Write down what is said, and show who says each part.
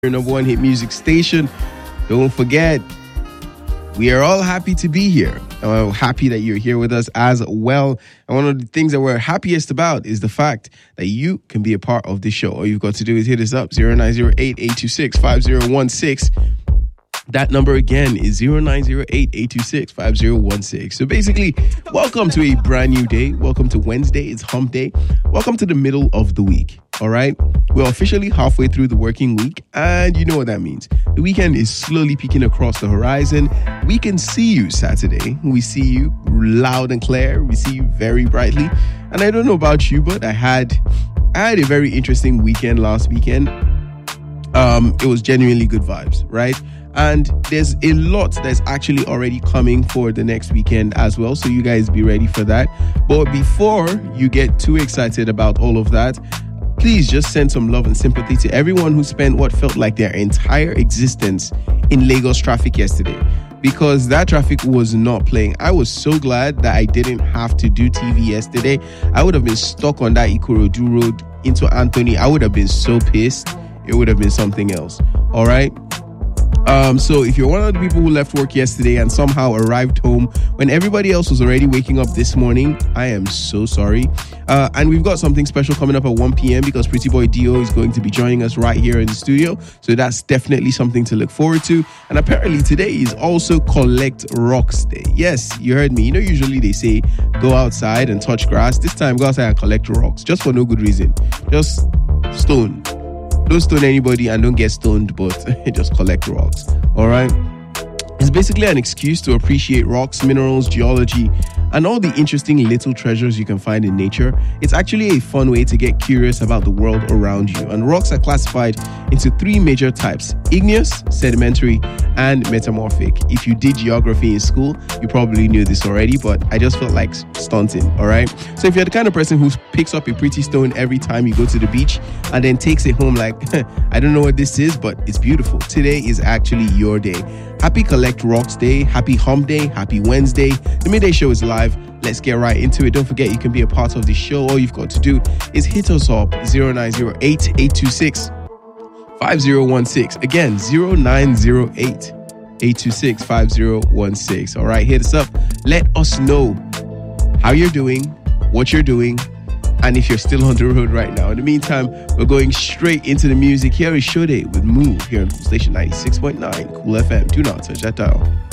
Speaker 1: your number one hit music station. Don't forget, we are all happy to be here. I'm happy that you're here with us as well. And one of the things that we're happiest about is the fact that you can be a part of this show. All you've got to do is hit us up, 0908-826-5016. That number again is 0908-826-5016. So basically, welcome to a brand new day. Welcome to Wednesday. It's hump day. Welcome to the middle of the week. All right. We're officially halfway through the working week. And you know what that means. The weekend is slowly peeking across the horizon. We can see you Saturday. We see you loud and clear. We see you very brightly. And I don't know about you, but I had a very interesting weekend last weekend. It was genuinely good vibes, right? And there's a lot that's actually already coming for the next weekend as well. So you guys be ready for that. But before you get too excited about all of that, please just send some love and sympathy to everyone who spent what felt like their entire existence in Lagos traffic yesterday. Because that traffic was not playing. I was so glad that I didn't have to do TV yesterday. I would have been stuck on that Ikorodu road into Anthony. I would have been so pissed. It would have been something else. All right. So if you're one of the people who left work yesterday and somehow arrived home when everybody else was already waking up this morning, I am so sorry. And we've got something special coming up at 1 p.m. because Pretty Boy Dio is going to be joining us right here in the studio. So that's definitely something to look forward to. And apparently today is also Collect Rocks Day. Yes, you heard me. You know, usually they say go outside and touch grass. This time go outside and collect rocks just for no good reason. Just stone. Don't stone anybody and don't get stoned, but just collect rocks. All right. It's basically an excuse to appreciate rocks, minerals, geology, and all the interesting little treasures you can find in nature. It's actually a fun way to get curious about the world around you. And rocks are classified into three major types: igneous, sedimentary, and metamorphic. If you did geography in school, you probably knew this already, but I just felt like stunting, all right? So if you're the kind of person who picks up a pretty stone every time you go to the beach and then takes it home like, I don't know what this is, but it's beautiful, today is actually your day. Happy Collect Rocks Day, happy Hump Day, happy Wednesday. The Midday Show is live. Let's get right into it. Don't forget, you can be a part of the show. All you've got to do is hit us up, 0908-826-5016. Again, 0908-826-5016. All right, hit us up. Let us know how you're doing, what you're doing, and if you're still on the road right now. In the meantime, we're going straight into the music. Here is Shode with Move here on Cool Station 96.9 Cool FM. Do not touch that dial.